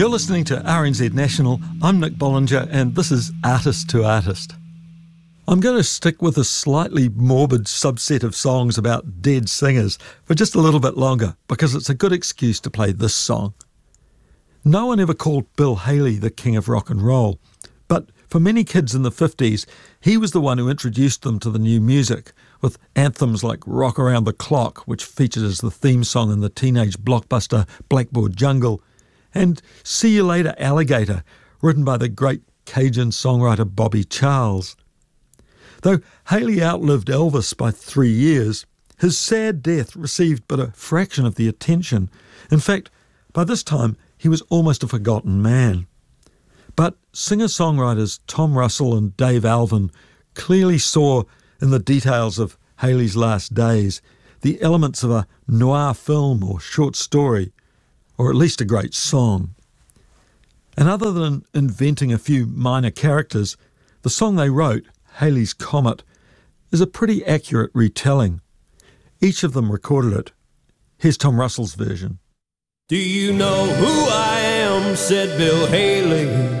You're listening to RNZ National. I'm Nick Bollinger, and this is Artist to Artist. I'm going to stick with a slightly morbid subset of songs about dead singers for just a little bit longer, because it's a good excuse to play this song. No one ever called Bill Haley the king of rock and roll, but for many kids in the 50s, he was the one who introduced them to the new music, with anthems like Rock Around the Clock, which featured as the theme song in the teenage blockbuster Blackboard Jungle, and See You Later Alligator, written by the great Cajun songwriter Bobby Charles. Though Haley outlived Elvis by 3 years, his sad death received but a fraction of the attention. In fact, by this time, he was almost a forgotten man. But singer-songwriters Tom Russell and Dave Alvin clearly saw in the details of Haley's last days the elements of a noir film or short story, or at least a great song. And other than inventing a few minor characters, the song they wrote, Haley's Comet, is a pretty accurate retelling. Each of them recorded it. Here's Tom Russell's version. Do you know who I am, said Bill Haley.